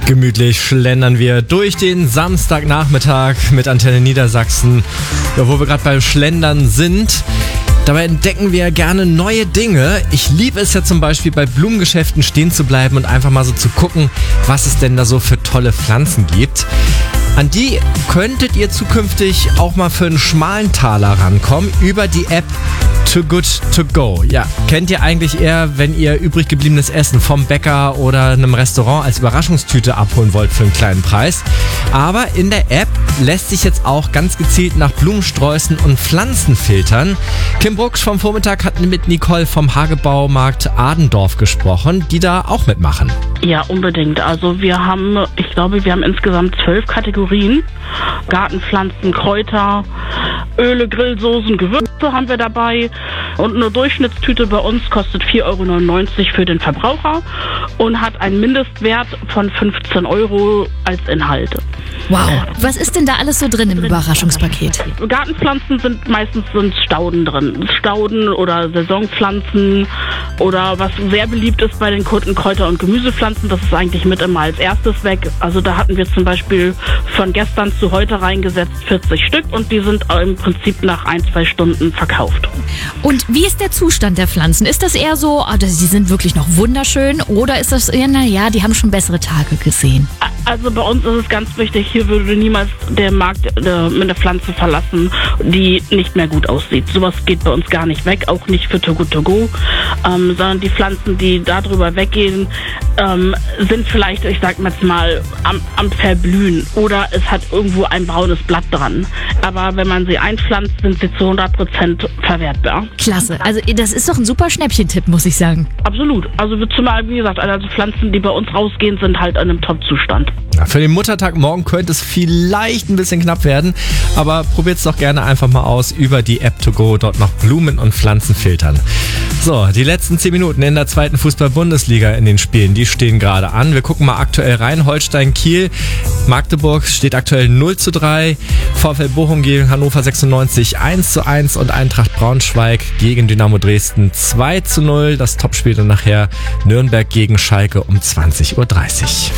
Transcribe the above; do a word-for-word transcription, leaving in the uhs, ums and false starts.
Gemütlich schlendern wir durch den Samstagnachmittag mit Antenne Niedersachsen, ja, wo wir gerade beim Schlendern sind. Dabei entdecken wir gerne neue Dinge. Ich liebe es ja zum Beispiel bei Blumengeschäften stehen zu bleiben und einfach mal so zu gucken, was es denn da so für tolle Pflanzen gibt. An die könntet ihr zukünftig auch mal für einen schmalen Taler rankommen über die App Too Good To Go. Ja, kennt ihr eigentlich eher, wenn ihr übrig gebliebenes Essen vom Bäcker oder einem Restaurant als Überraschungstüte abholen wollt für einen kleinen Preis. Aber in der App lässt sich jetzt auch ganz gezielt nach Blumensträußen und Pflanzen filtern. Kim Brucksch vom Vormittag hat mit Nicole vom Hagebaumarkt Adendorf gesprochen, die da auch mitmachen. Ja, unbedingt. Also wir haben, ich glaube, wir haben insgesamt zwölf Kategorien. Gartenpflanzen, Kräuter, Öle, Grillsoßen, Gewürze haben wir dabei. Und eine Durchschnittstüte bei uns kostet vier Euro neunundneunzig für den Verbraucher und hat einen Mindestwert von fünfzehn Euro als Inhalt. Wow, was ist denn da alles so drin im Überraschungspaket? Gartenpflanzen sind meistens sind Stauden drin. Stauden oder Saisonpflanzen oder was sehr beliebt ist bei den Kunden, Kräuter- und Gemüsepflanzen, das ist eigentlich mit immer als erstes weg. Also da hatten wir zum Beispiel von gestern zu heute reingesetzt vierzig Stück und die sind im Prinzip nach ein, zwei Stunden verkauft. Und wie ist der Zustand der Pflanzen? Ist das eher so, oh, die sind wirklich noch wunderschön oder ist das eher, naja, die haben schon bessere Tage gesehen? Also bei uns ist es ganz wichtig, hier würde niemals der Markt äh, mit einer Pflanze verlassen, die nicht mehr gut aussieht. Sowas geht bei uns gar nicht weg, auch nicht für Too Good To Go, ähm, sondern die Pflanzen, die darüber weggehen, ähm, sind vielleicht, ich sag jetzt mal, am, am Verblühen oder es hat irgendwo ein braunes Blatt dran. Aber wenn man sie einpflanzt, sind sie zu hundert Prozent verwertbar. Klasse, also das ist doch ein super Schnäppchentipp, muss ich sagen. Absolut, also zumal, wie gesagt, also Pflanzen, die bei uns rausgehen, sind halt in einem Top-Zustand. Ja, für den Muttertag morgen könnte es vielleicht ein bisschen knapp werden, aber probiert es doch gerne einfach mal aus über die App To Go, dort noch Blumen und Pflanzen filtern. So, die letzten zehn Minuten in der zweiten Fußball-Bundesliga in den Spielen, die stehen gerade an. Wir gucken mal aktuell rein. Holstein-Kiel, Magdeburg steht aktuell null zu drei, VfL Bochum gegen Hannover sechsundneunzig eins zu eins und Eintracht Braunschweig gegen Dynamo Dresden zwei zu null. Das Topspiel dann nachher Nürnberg gegen Schalke um zwanzig Uhr dreißig.